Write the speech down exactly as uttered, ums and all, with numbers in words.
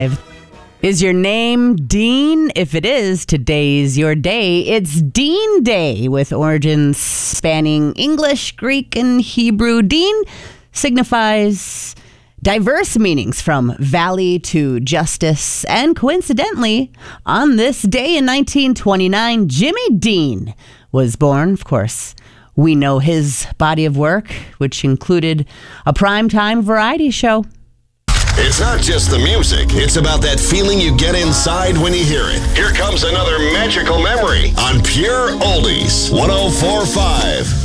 Is your name Dean? If it is, today's your day. It's Dean Day, with origins spanning English, Greek, and Hebrew. Dean signifies diverse meanings from valley to justice. And coincidentally, on this day in nineteen twenty-nine, Jimmy Dean was born. Of course, we know his body of work, which included a primetime variety show. It's not just the music. It's about that feeling you get inside when you hear it. Here comes another magical memory on Pure Oldies one oh four point five.